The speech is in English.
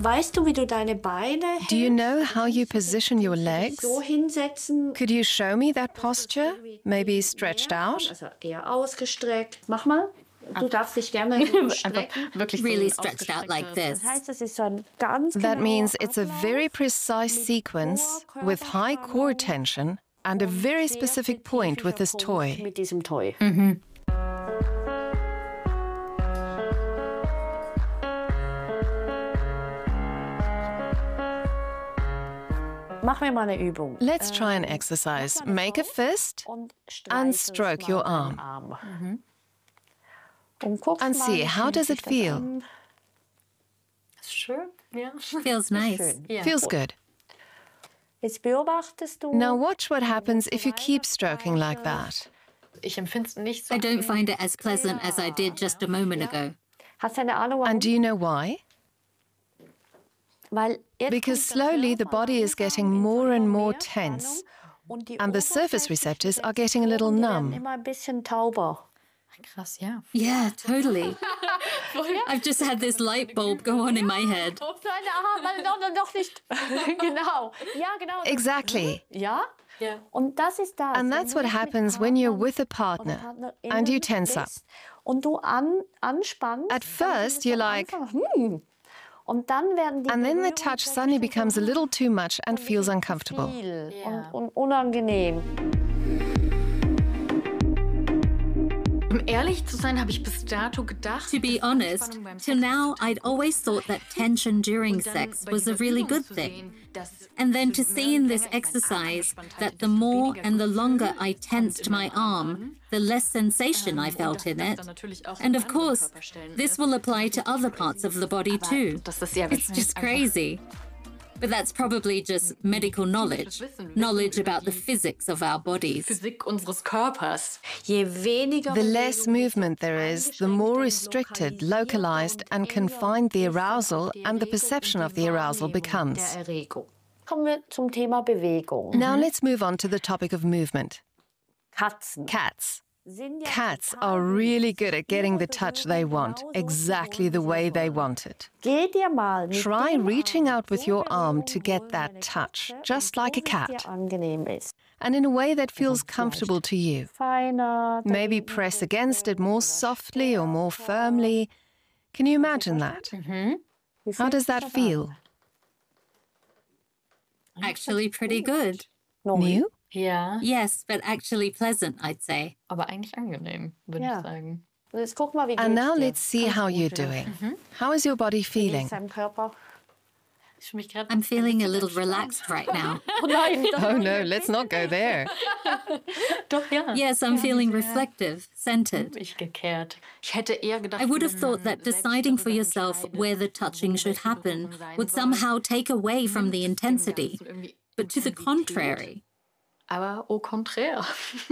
Weißt du, wie du deine Beine Do you know how you position your legs? so hinsetzen? Could you show me that posture? Maybe stretched out? Also eher ausgestreckt. Mach mal. Du darfst dich gerne so strecken. Really stretched out like this. Das heißt, das ist so ein ganz That genauer means it's a Ablauf very precise sequence with high core tension and a very sehr specific point with this spezifischer toy. Punkt mit diesem Toy. Machen wir mal eine Übung. Let's try an exercise. Make a fist Und and streichel stroke mal your deinen arm. Und guck And mal, see, wie how fühlt does sich it das feel? an? Schön, ja. Feels nice. Schön. Ja. Feels good. Jetzt beobachtest du. Now watch what happens if you keep stroking like that. Ich empfinde es nicht so. I don't find it as pleasant as I did just a moment ago. Hast du eine Ahnung, warum? And do you know why? Weil jetzt Because kommt der slowly the Körper body is langsam getting in so more eine and more Mehrspannung tense, und die and the surface receptors are getting a little Oberflächlichen Strukturen, die werden numb. immer ein bisschen tauber. Krass, ja. Yeah, totally. I've just had this light bulb go on in my head. Nein, aha, noch nicht. Genau. Ja, genau. Exactly. Ja? Ja. Und das ist das. And wenn that's du what jetzt mit happens when you're Partnern with a oder partner PartnerInnen and you tense up. bist und du anspannst. At dann first, ist es you're am like, Anfang, Und dann werden die And then the touch suddenly becomes a little too much and feels uncomfortable. viel Ja. und unangenehm. Um ehrlich zu sein, habe ich bis dato gedacht, To be honest, till now I'd always thought that tension during sex was a really good thing. And then to see in this exercise that the more and the longer I tensed my arm, the less sensation I felt in it. And of course, this will apply to other parts of the body too. Das ist ja It's just crazy. But that's probably just medical knowledge, knowledge about the physics of our bodies. Physik unseres Körpers. Je weniger The less Bewegung movement there is, the more restricted, localized, and confined the arousal and the perception of the arousal becomes. der Erregung. Kommen wir zum Thema Bewegung. Now let's move on to the topic of movement. Katzen. Cats. sind ja Cats total are gut. really good at getting the touch they want, Genauso exactly the way they want it. Geh dir mal mit Try dem reaching Arm out with so your arm berühren, to wo get that deine touch, Katze just und like a so, wie es cat, dir angenehm ist. and in a way that feels comfortable to you. Feiner. Maybe press against it more softly or more firmly. Can you imagine that? Wie How fühlt does sich that das feel? an? Actually pretty good. New? Ja, Yes, but actually pleasant, I'd say. aber eigentlich angenehm, würde Ja. ich sagen. Und jetzt guck mal, wie And geht's now dir? let's see how you're doing. How is your body Wie feeling? geht's deinem Körper? Ich fühle mich gerade I'm feeling a little relaxed right now. Oh nein, Oh no, let's not go there. doch, ja. Yes, I'm feeling reflective, centered. Ich gekehrt. Ich hätte eher gedacht, I would have thought that deciding for yourself where the touching should happen would somehow take away from the intensity. But to the contrary. Aber au contraire.